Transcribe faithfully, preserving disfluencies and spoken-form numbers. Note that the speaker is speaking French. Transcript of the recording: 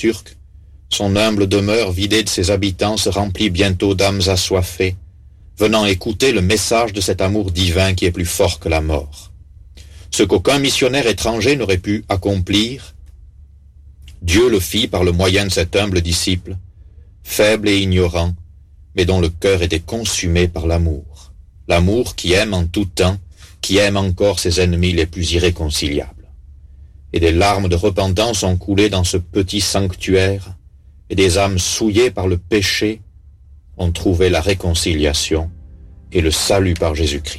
turc, son humble demeure vidée de ses habitants se remplit bientôt d'âmes assoiffées, venant écouter le message de cet amour divin qui est plus fort que la mort. Ce qu'aucun missionnaire étranger n'aurait pu accomplir, Dieu le fit par le moyen de cet humble disciple, faible et ignorant, mais dont le cœur était consumé par l'amour. L'amour qui aime en tout temps, qui aime encore ses ennemis les plus irréconciliables. Et des larmes de repentance ont coulé dans ce petit sanctuaire, et des âmes souillées par le péché ont trouvé la réconciliation et le salut par Jésus-Christ.